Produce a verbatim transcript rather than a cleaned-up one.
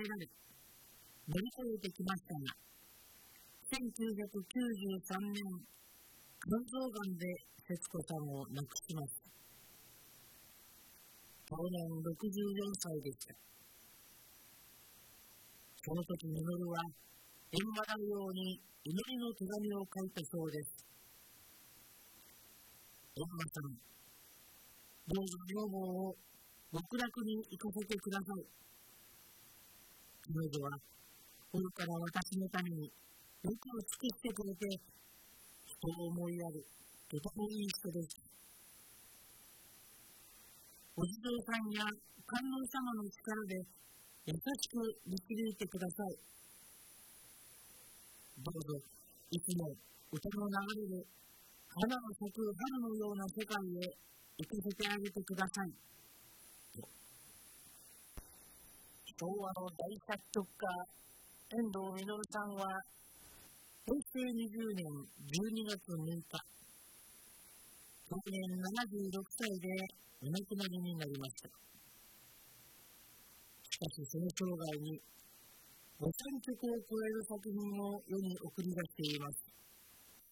えられ、乗り越えてきましたが、せんきゅうひゃくきゅうじゅうさんねん、肝臓がんで節子さんを亡くします。去年ろくじゅうよんさいでした。その時、実は縁笑うように祈りの手紙を書いたそうです。縁間さん、どうぞ女房を極楽に行かせてください。彼女は心から私のためによく尽くしてくれて、人を思いやるとてもいい人です。お地蔵さんや観音様の力で優しく導いてください。どうぞいつも歌の流れる花の咲く春のような世界へ行かせてあげてください。昭和の大作曲家遠藤実さんはへいせいにじゅうねんじゅうにがつむいか、享年ななじゅうろくさいでお亡くなりになりました。しかしその生涯にごせんきょくを超える作品を世に送り出しています。